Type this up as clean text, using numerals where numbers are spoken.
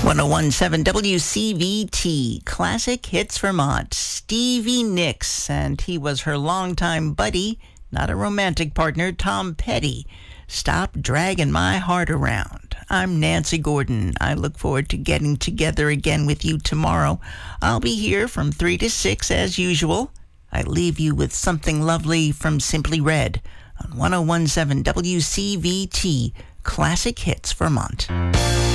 1017 WCVT, Classic Hits Vermont, Stevie Nicks, and he was her longtime buddy, not a romantic partner, Tom Petty. Stop Dragging My Heart Around. I'm Nancy Gordon. I look forward to getting together again with you tomorrow. I'll be here from 3 to 6 as usual. I leave you with something lovely from Simply Red on 1017 WCVT, Classic Hits Vermont.